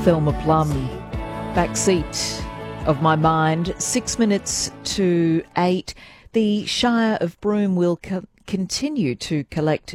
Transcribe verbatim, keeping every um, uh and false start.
Thelma Plum, backseat of my mind. Six minutes to eight. The Shire of Broome will co- continue to collect